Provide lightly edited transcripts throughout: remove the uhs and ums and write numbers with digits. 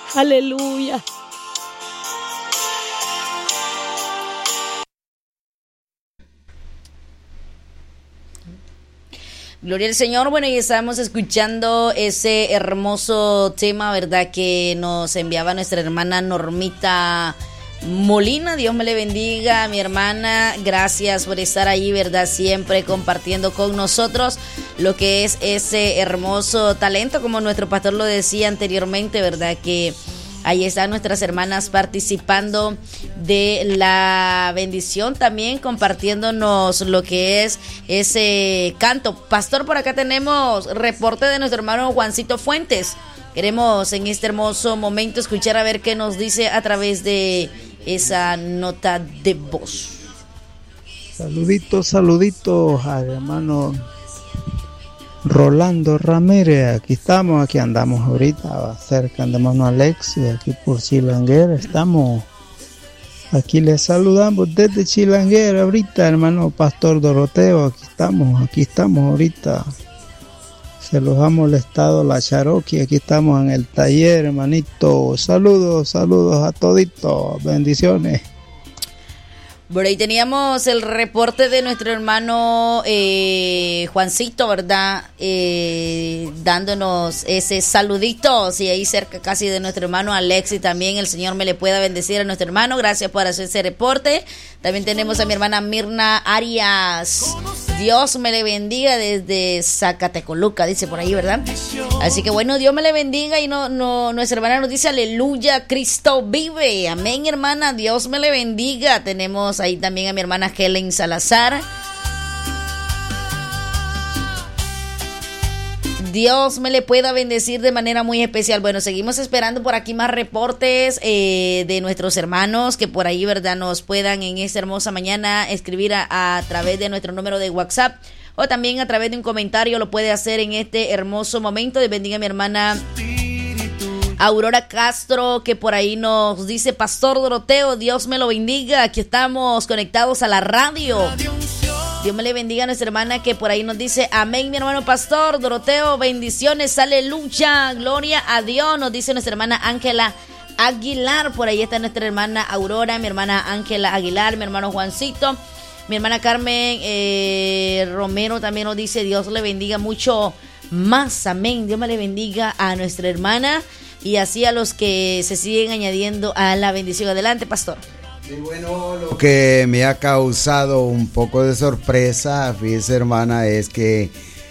Aleluya. Gloria al Señor. Bueno, y estábamos escuchando ese hermoso tema, ¿verdad?, que nos enviaba nuestra hermana Normita Molina. Dios me le bendiga, mi hermana. Gracias por estar ahí, ¿verdad?, siempre compartiendo con nosotros lo que es ese hermoso talento, como nuestro pastor lo decía anteriormente, ¿verdad?, que ahí están nuestras hermanas participando de la bendición, también compartiéndonos lo que es ese canto. Pastor, por acá tenemos reporte de nuestro hermano Juancito Fuentes. Queremos en este hermoso momento escuchar a ver qué nos dice a través de esa nota de voz. Saluditos al hermano Rolando Ramírez. Aquí andamos ahorita cerca de hermano Alexis, aquí por Chilanguera. Aquí les saludamos desde Chilanguera ahorita, hermano Pastor Doroteo. Aquí estamos ahorita. Se los ha molestado la Cherokee, aquí estamos en el taller, hermanito. Saludos a toditos, bendiciones. Por ahí teníamos el reporte de nuestro hermano Juancito, ¿verdad? Dándonos ese saludito, y ahí cerca casi de nuestro hermano Alexis también. El Señor me le pueda bendecir a nuestro hermano. Gracias por hacer ese reporte. También tenemos a mi hermana Mirna Arias. Dios me le bendiga desde Zacatecoluca, dice por ahí, ¿verdad? Así que bueno, Dios me le bendiga. Y nuestra hermana nos dice: aleluya, Cristo vive. Amén, hermana, Dios me le bendiga. Tenemos ahí también a mi hermana Helen Salazar. Dios me le pueda bendecir de manera muy especial. Bueno, seguimos esperando por aquí más reportes de nuestros hermanos que por ahí, ¿verdad?, nos puedan en esta hermosa mañana escribir a través de nuestro número de WhatsApp, o también a través de un comentario. Lo puede hacer en este hermoso momento. Dios bendiga a mi hermana Aurora Castro, que por ahí nos dice: Pastor Doroteo, Dios me lo bendiga. Aquí estamos conectados a la radio. Dios me le bendiga a nuestra hermana, que por ahí nos dice: amén, mi hermano Pastor Doroteo, bendiciones, aleluya, gloria a Dios. Nos dice nuestra hermana Ángela Aguilar. Por ahí está nuestra hermana Aurora, mi hermana Ángela Aguilar, mi hermano Juancito, mi hermana Carmen Romero también nos dice: Dios le bendiga mucho más, amén. Dios me le bendiga a nuestra hermana, y así a los que se siguen añadiendo a la bendición. Adelante, pastor. Sí, bueno, lo que me ha causado un poco de sorpresa, fíjese, hermana, es que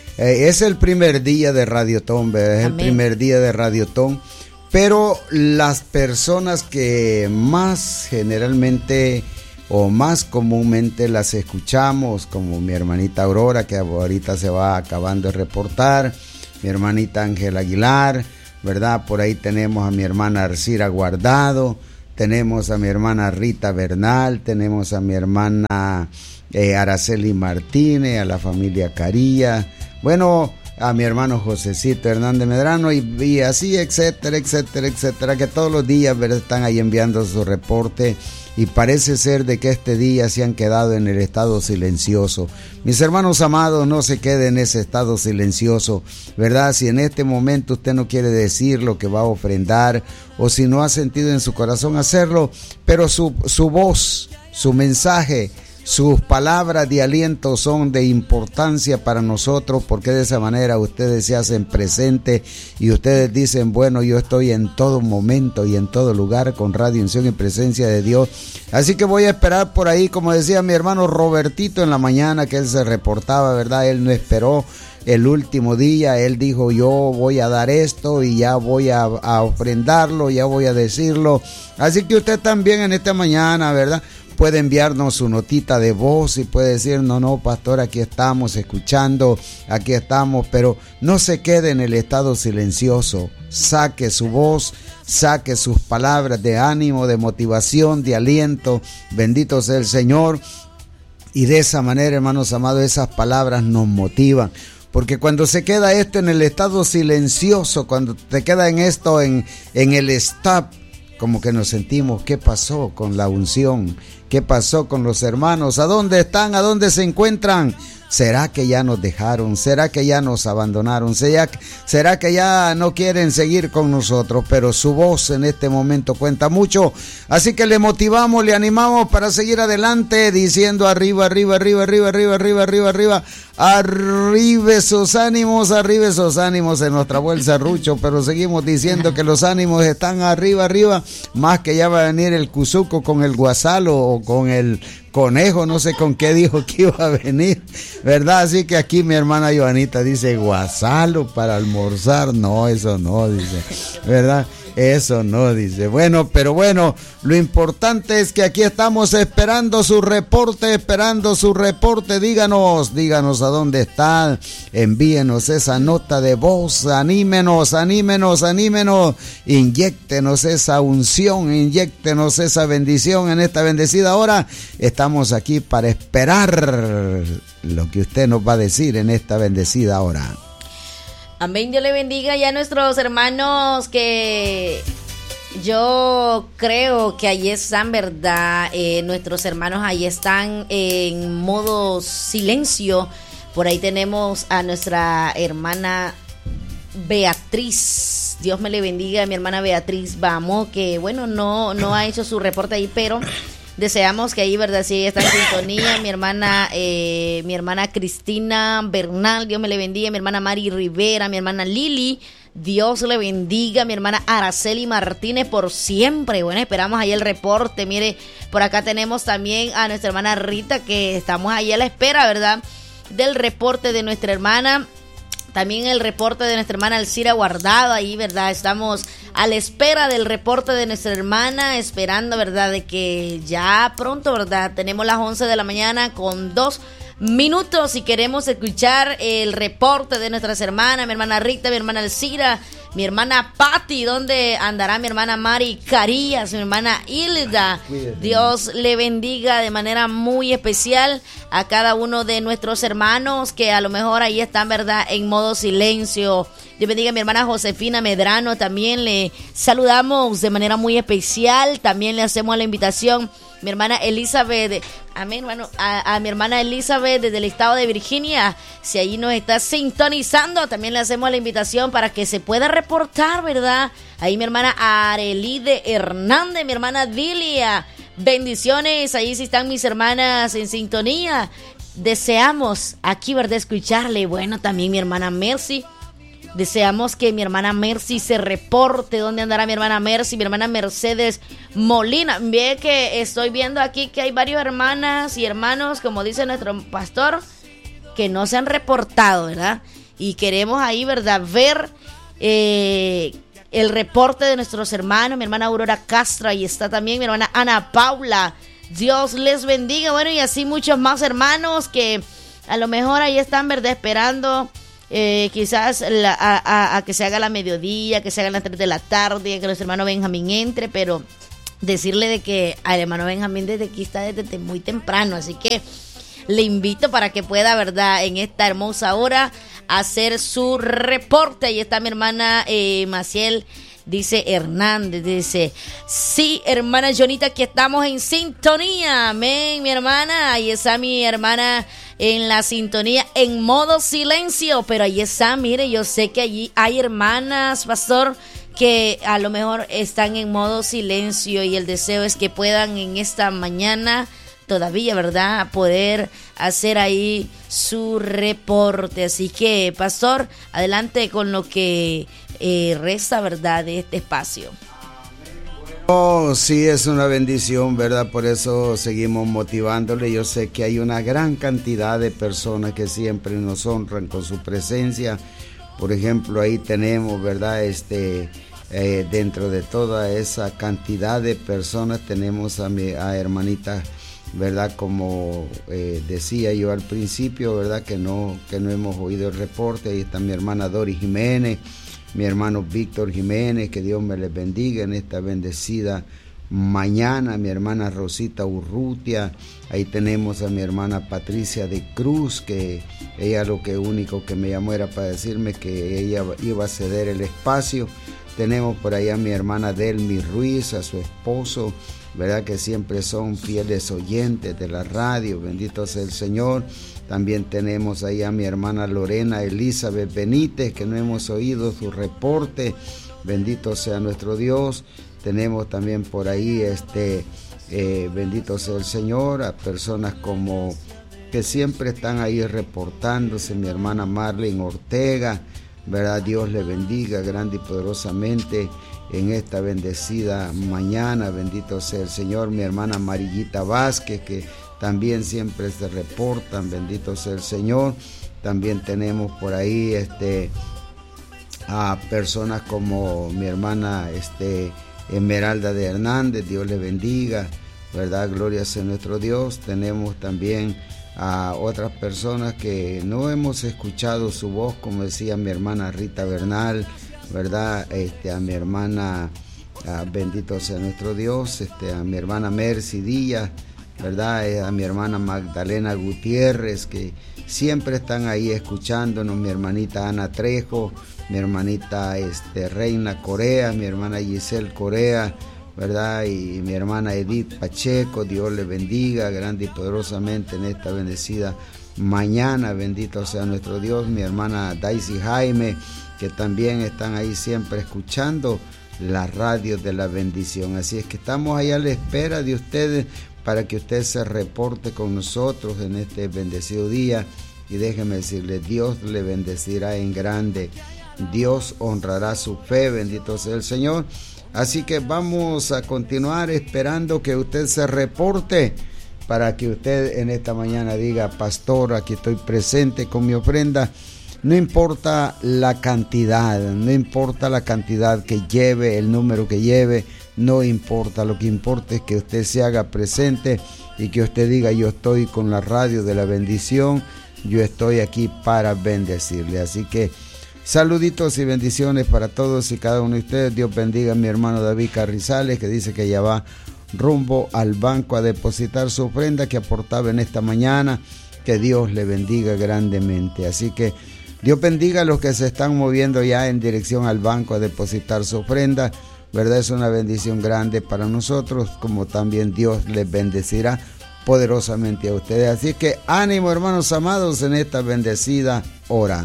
es el primer día de Radiotón, ¿verdad? Es el primer día de Radiotón, pero las personas que más generalmente o más comúnmente las escuchamos, como mi hermanita Aurora, que ahorita se va acabando de reportar, mi hermanita Ángela Aguilar, ¿verdad? Por ahí tenemos a mi hermana Arcira Guardado, tenemos a mi hermana Rita Bernal, tenemos a mi hermana Araceli Martínez, a la familia Caría, bueno, a mi hermano Josecito Hernández Medrano, y así, etcétera, etcétera, etcétera, que todos los días, ¿verdad?, están ahí enviando su reporte, y parece ser de que este día se han quedado en el estado silencioso. Mis hermanos amados, no se quede en ese estado silencioso, ¿verdad? Si en este momento usted no quiere decir lo que va a ofrendar, o si no ha sentido en su corazón hacerlo, pero su voz, su mensaje, sus palabras de aliento son de importancia para nosotros, porque de esa manera ustedes se hacen presentes y ustedes dicen: bueno, yo estoy en todo momento y en todo lugar con Radio Unción y Presencia de Dios. Así que voy a esperar por ahí, como decía mi hermano Robertito en la mañana, que él se reportaba, ¿verdad? Él no esperó el último día, él dijo: yo voy a dar esto y ya voy a ofrendarlo, ya voy a decirlo. Así que usted también en esta mañana, ¿verdad?, puede enviarnos su notita de voz y puede decir: no, pastor, aquí estamos escuchando, aquí estamos, pero no se quede en el estado silencioso. Saque su voz, saque sus palabras de ánimo, de motivación, de aliento. Bendito sea el Señor. Y de esa manera, hermanos amados, esas palabras nos motivan. Porque cuando se queda esto en el estado silencioso, cuando te queda en esto, en el stop, como que nos sentimos: ¿qué pasó con la unción? ¿Qué pasó con los hermanos? ¿A dónde están? ¿A dónde se encuentran? ¿Será que ya nos dejaron? ¿Será que ya nos abandonaron? ¿Será que ya no quieren seguir con nosotros? Pero su voz en este momento cuenta mucho. Así que le motivamos, le animamos para seguir adelante diciendo arriba, arriba, arriba, arriba, arriba, arriba, arriba, arriba. Arriba esos ánimos en nuestra bolsa Rucho, pero seguimos diciendo que los ánimos están arriba, arriba, más que ya va a venir el cuzuco con el guasalo o con el conejo, no sé con qué dijo que iba a venir, ¿verdad? Así que aquí mi hermana Joanita dice guasalo para almorzar, no, eso no, dice, ¿verdad? Eso no, dice. Bueno, pero bueno, lo importante es que aquí estamos esperando su reporte, díganos a dónde están, envíenos esa nota de voz, anímenos, inyéctenos esa unción, inyéctenos esa bendición en esta bendecida hora. Estamos aquí para esperar lo que usted nos va a decir en esta bendecida hora. Amén, Dios le bendiga ya a nuestros hermanos que yo creo que allí están, ¿verdad? Nuestros hermanos allí están en modo silencio. Por ahí tenemos a nuestra hermana Beatriz. Dios me le bendiga, mi hermana Beatriz Vamos, que bueno, no ha hecho su reporte ahí, pero deseamos que ahí, ¿verdad? Sí, está en sintonía. Mi hermana Cristina Bernal, Dios me le bendiga. Mi hermana Mari Rivera, mi hermana Lili, Dios le bendiga. Mi hermana Araceli Martínez, por siempre. Bueno, esperamos ahí el reporte. Mire, por acá tenemos también a nuestra hermana Rita, que estamos ahí a la espera, ¿verdad?, del reporte de nuestra hermana. También el reporte de nuestra hermana Alcira Guardado, ahí, ¿verdad? Estamos a la espera del reporte de nuestra hermana, esperando, ¿verdad?, de que ya pronto, ¿verdad? Tenemos las 11 de la mañana con 2 minutos y queremos escuchar el reporte de nuestras hermanas, mi hermana Rita, mi hermana Alcira, mi hermana Patti, ¿dónde andará mi hermana Mari Carías, mi hermana Hilda? Dios le bendiga de manera muy especial a cada uno de nuestros hermanos que a lo mejor ahí están, ¿verdad?, en modo silencio. Dios bendiga a mi hermana Josefina Medrano, también le saludamos de manera muy especial, también le hacemos la invitación. Mi hermana Elizabeth, amén, hermano, a mi hermana Elizabeth desde el estado de Virginia, si allí nos está sintonizando, también le hacemos la invitación para que se pueda reportar, ¿verdad? Ahí mi hermana Arelide Hernández, mi hermana Dilia, bendiciones, ahí sí están mis hermanas en sintonía. Deseamos aquí, ¿verdad?, escucharle. Bueno, también mi hermana Mercy. Deseamos que mi hermana Mercy se reporte. ¿Dónde andará mi hermana Mercy? Mi hermana Mercedes Molina. Ve que estoy viendo aquí que hay varias hermanas y hermanos, como dice nuestro pastor, que no se han reportado, ¿verdad? Y queremos ahí, ¿verdad?, ver el reporte de nuestros hermanos. Mi hermana Aurora Castro, ahí está también mi hermana Ana Paula. Dios les bendiga. Bueno, y así muchos más hermanos que a lo mejor ahí están, ¿verdad?, esperando quizás a que se haga la mediodía, que se haga las 3 de la tarde, que nuestro hermano Benjamín entre, pero decirle de que al hermano Benjamín desde aquí está desde muy temprano, así que le invito para que pueda, ¿verdad?, en esta hermosa hora hacer su reporte. Ahí está mi hermana Maciel, dice Hernández, dice, sí, hermana Jonita, aquí estamos en sintonía, amén, mi hermana. Ahí está mi hermana en la sintonía, en modo silencio, pero ahí está, mire, yo sé que allí hay hermanas, pastor, que a lo mejor están en modo silencio y el deseo es que puedan en esta mañana todavía, ¿verdad?, poder hacer ahí su reporte. Así que, pastor, adelante con lo que resta, ¿verdad?, de este espacio. Oh, sí, es una bendición, ¿verdad? Por eso seguimos motivándole. Yo sé que hay una gran cantidad de personas que siempre nos honran con su presencia. Por ejemplo, ahí tenemos, ¿verdad?, dentro de toda esa cantidad de personas tenemos a hermanita, ¿verdad?, como decía yo al principio, ¿verdad?, que no hemos oído el reporte. Ahí está mi hermana Dori Jiménez, mi hermano Víctor Jiménez, que Dios me les bendiga en esta bendecida mañana. Mi hermana Rosita Urrutia, ahí tenemos a mi hermana Patricia de Cruz, que ella lo único que me llamó era para decirme que ella iba a ceder el espacio. Tenemos por ahí a mi hermana Delmi Ruiz, a su esposo, ¿verdad?, que siempre son fieles oyentes de la radio, bendito sea el Señor. También tenemos ahí a mi hermana Lorena Elizabeth Benítez, que no hemos oído su reporte. Bendito sea nuestro Dios. Tenemos también por ahí, bendito sea el Señor, a personas como que siempre están ahí reportándose. Mi hermana Marlene Ortega, ¿verdad? Dios le bendiga grande y poderosamente en esta bendecida mañana. Bendito sea el Señor. Mi hermana Marillita Vázquez, que también siempre se reportan. Bendito sea el Señor. También tenemos por ahí a personas como mi hermana Esmeralda de Hernández, Dios le bendiga, ¿verdad? Gloria sea nuestro Dios. Tenemos también a otras personas que no hemos escuchado su voz, como decía mi hermana Rita Bernal, ¿verdad? A mi hermana, bendito sea nuestro Dios, a mi hermana Mercy Díaz, ¿verdad? A mi hermana Magdalena Gutiérrez, que siempre están ahí escuchándonos, mi hermanita Ana Trejo, mi hermanita Reina Corea, mi hermana Giselle Corea, ¿verdad? Y mi hermana Edith Pacheco, Dios le bendiga grande y poderosamente en esta bendecida mañana. Bendito sea nuestro Dios. Mi hermana Daisy Jaime, que también están ahí siempre escuchando la radio de la bendición. Así es que estamos ahí a la espera de ustedes para que usted se reporte con nosotros en este bendecido día. Y déjeme decirle, Dios le bendecirá en grande. Dios honrará su fe, bendito sea el Señor. Así que vamos a continuar esperando que usted se reporte para que usted en esta mañana diga: pastor, aquí estoy presente con mi ofrenda. No importa la cantidad, no importa la cantidad que lleve, el número que lleve, no importa. Lo que importa es que usted se haga presente y que usted diga: yo estoy con la radio de la bendición, yo estoy aquí para bendecirle. Así que saluditos y bendiciones para todos y cada uno de ustedes. Dios bendiga a mi hermano David Carrizales, que dice que ya va rumbo al banco a depositar su ofrenda que aportaba en esta mañana. Que Dios le bendiga grandemente. Así que Dios bendiga a los que se están moviendo ya en dirección al banco a depositar su ofrenda, ¿verdad? Es una bendición grande para nosotros, como también Dios les bendecirá poderosamente a ustedes. Así que ánimo, hermanos amados, en esta bendecida hora.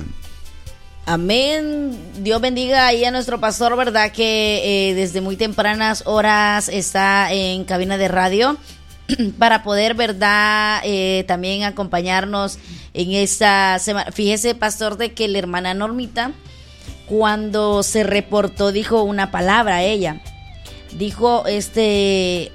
Amén. Dios bendiga ahí a nuestro pastor, ¿verdad? Que desde muy tempranas horas está en cabina de radio para poder, ¿verdad? También acompañarnos en esta semana. Fíjese, pastor, de que la hermana Normita, cuando se reportó, dijo una palabra a ella. Dijo, que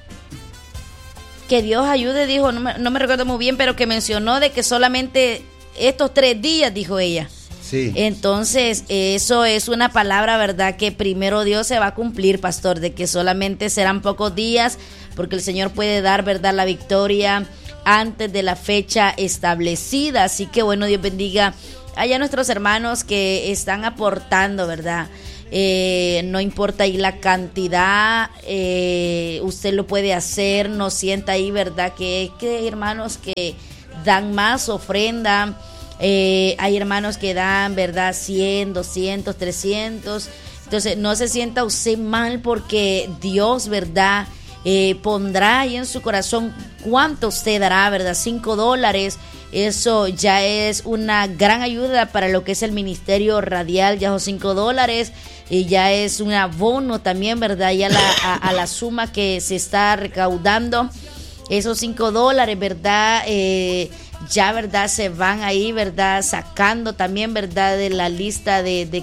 Dios ayude, dijo, no me recuerdo muy bien, pero que mencionó de que solamente estos 3 días, dijo ella. Sí. Entonces, eso es una palabra, ¿verdad? Que primero Dios se va a cumplir, pastor, de que solamente serán pocos días, porque el Señor puede dar, ¿verdad?, la victoria antes de la fecha establecida. Así que, bueno, Dios bendiga allá a nuestros hermanos que están aportando, ¿verdad? No importa ahí la cantidad, usted lo puede hacer, no sienta ahí, ¿verdad? Que hay hermanos que dan más ofrenda. Hay hermanos que dan, ¿verdad?, 100, 200, 300. Entonces no se sienta usted mal, porque Dios, ¿verdad?, pondrá ahí en su corazón cuánto usted dará, ¿verdad? $5. Eso ya es una gran ayuda para lo que es el ministerio radial. Ya son $5 y ya es un abono también, ¿verdad?, ya a la suma que se está recaudando. Esos $5, ¿verdad?, ya, ¿verdad?, se van ahí, ¿verdad?, sacando también, ¿verdad?, de la lista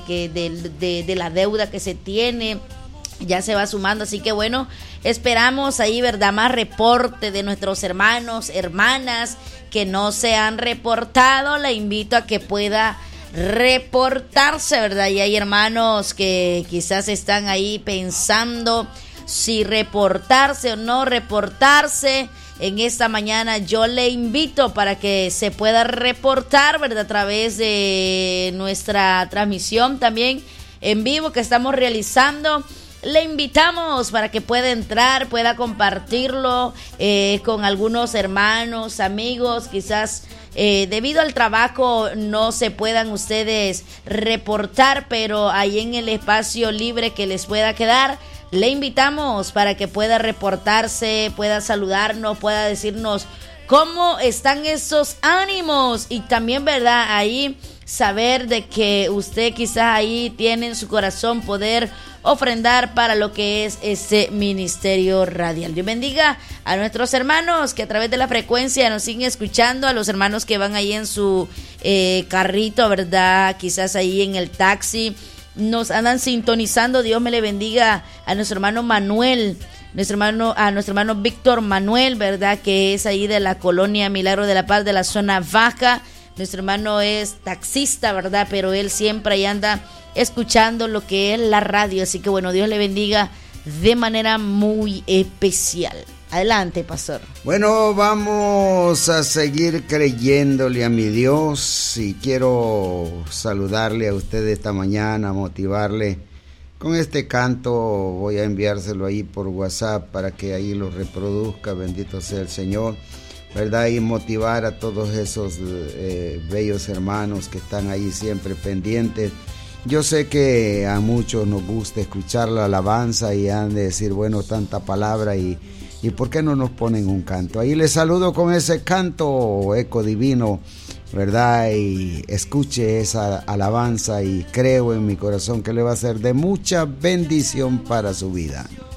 de la deuda que se tiene. Ya se va sumando. Así que, bueno, esperamos ahí, ¿verdad?, más reporte de nuestros hermanos, hermanas que no se han reportado. Le invito a que pueda reportarse, ¿verdad? Y hay hermanos que quizás están ahí pensando si reportarse o no reportarse. En esta mañana yo le invito para que se pueda reportar, ¿verdad?, a través de nuestra transmisión también en vivo que estamos realizando. Le invitamos para que pueda entrar, pueda compartirlo con algunos hermanos, amigos. Quizás debido al trabajo no se puedan ustedes reportar, pero ahí en el espacio libre que les pueda quedar, le invitamos para que pueda reportarse, pueda saludarnos, pueda decirnos cómo están esos ánimos y también, ¿verdad? Ahí saber de que usted quizás ahí tiene en su corazón poder ofrendar para lo que es ese ministerio radial. Dios bendiga a nuestros hermanos que a través de la frecuencia nos siguen escuchando, a los hermanos que van ahí en su carrito, ¿verdad? Quizás ahí en el taxi, nos andan sintonizando. Dios me le bendiga a nuestro hermano Manuel, a nuestro hermano Víctor Manuel, ¿verdad? Que es ahí de la colonia Milagro de la Paz, de la zona baja. Nuestro hermano es taxista, ¿verdad? Pero él siempre ahí anda escuchando lo que es la radio. Así que bueno, Dios le bendiga de manera muy especial. Adelante, pastor. Bueno, vamos a seguir creyéndole a mi Dios y quiero saludarle a usted esta mañana, motivarle con este canto. Voy a enviárselo ahí por WhatsApp para que ahí lo reproduzca. Bendito sea el Señor, ¿verdad? Y motivar a todos esos bellos hermanos que están ahí siempre pendientes. Yo sé que a muchos nos gusta escuchar la alabanza y han de decir, bueno, tanta palabra y ¿por qué no nos ponen un canto? Ahí les saludo con ese canto, Eco Divino, ¿verdad? Y escuche esa alabanza y creo en mi corazón que le va a ser de mucha bendición para su vida.